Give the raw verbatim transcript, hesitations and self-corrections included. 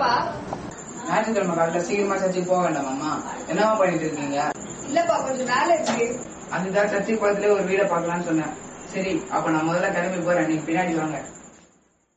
என்னப்பா? ஞாயிற்றுக்கிழமை காலையில சீக்கிரமா சர்ச்சுக்கு போக வேண்டாமா? என்னவா பண்ணிட்டு இருக்கீங்க? இல்லப்பா, கொஞ்சம் வேலை இருக்கு. அதுதான் சர்ச்சுக்கு பக்கத்துல ஒரு வீடை பாக்கலாம்னு சொன்னேன். சரி, அப்ப நான் முதல்ல கிளம்பி போறேன், நீங்க பின்னாடி வாங்க.